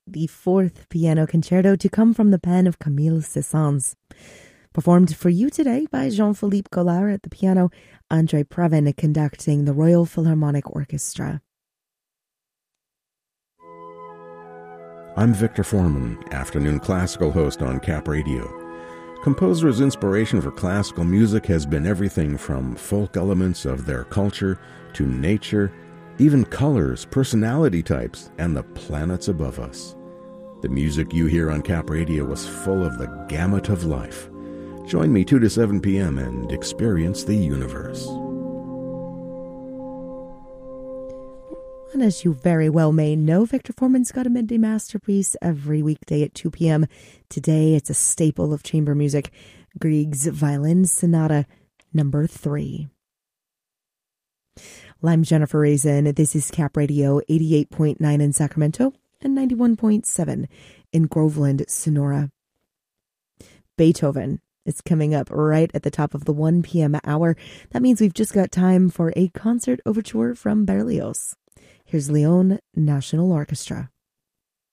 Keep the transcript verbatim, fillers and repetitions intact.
the fourth piano concerto to come from the pen of Camille Saint-Saëns. Performed for you today by Jean-Philippe Collard at the piano, André Previn conducting the Royal Philharmonic Orchestra. I'm Victor Foreman, afternoon classical host on Cap Radio. Composers' inspiration for classical music has been everything from folk elements of their culture to nature, even colors, personality types, and the planets above us. The music you hear on Cap Radio was full of the gamut of life. Join me two to seven p.m. and experience the universe. And as you very well may know, Victor Foreman's got a midday masterpiece every weekday at two p.m. Today, it's a staple of chamber music, Grieg's Violin Sonata number three. Well, I'm Jennifer Raisin. This is Cap Radio eighty-eight point nine in Sacramento and ninety-one point seven in Groveland, Sonora. Beethoven is coming up right at the top of the one p.m. hour. That means we've just got time for a concert overture from Berlioz. Here's Lyon National Orchestra.